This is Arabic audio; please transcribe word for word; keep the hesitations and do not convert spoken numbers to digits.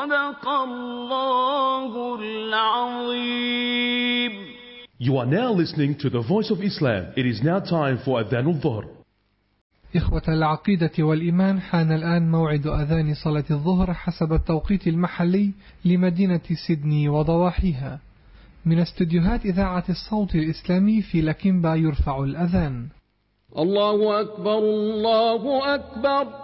صدق الله العظيم. You are now listening to the Voice of Islam. It is now time for Adhan al-Dhuhr. إخوة العقيدة والإيمان، حان الآن موعد أذان صلاة الظهر حسب التوقيت المحلي لمدينة سيدني وضواحيها. من استديوهات إذاعة الصوت الإسلامي في لكيمبا يرفع الأذان. الله أكبر الله أكبر.